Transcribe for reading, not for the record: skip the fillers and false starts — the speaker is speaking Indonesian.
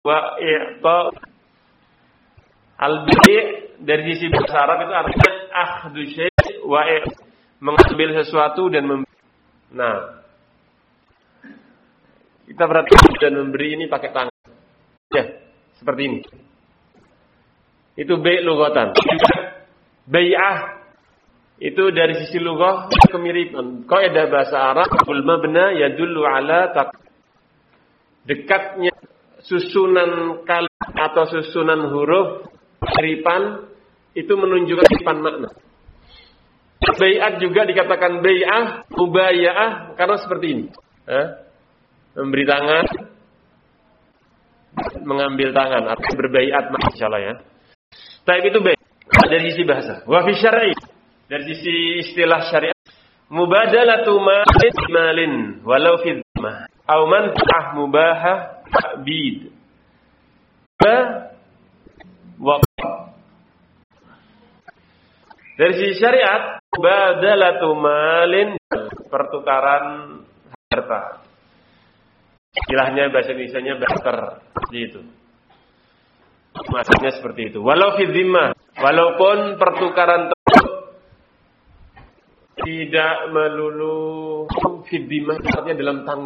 wa i'ta. Al-bai' dari sisi bahasa Arab itu artinya akhdhu syai' wa mengambil sesuatu dan memberi. Nah, kita perhatikan dan memberi ini pakai tangan. Ya, seperti ini. Itu bai' lughatan. Bai'ah itu dari sisi lughah kemiripan. Kaidah bahasa Arab, al mabna yadullu ala dekatnya susunan kalimat atau susunan huruf kemiripan itu menunjukkan kemiripan makna. Bai'at juga dikatakan bai'ah, mubaya'ah karena seperti ini. Memberi tangan, mengambil tangan atau berbai'at insyaallah ya. Tapi itu baik dari sisi bahasa. Wa fi syar'i, dari sisi istilah syariat, mubadalatu malin walau fi dhimmah aw manfa'ah mubahah ta'bid. Dari sisi syariat, mubadalatu malin, pertukaran harta. Istilahnya bahasa Indonesianya barter, seperti itu. Maksudnya seperti itu. Walau fi dhimmah, walaupun pertukaran tersebut tidak melulu fi dhimmah, artinya dalam tanggung.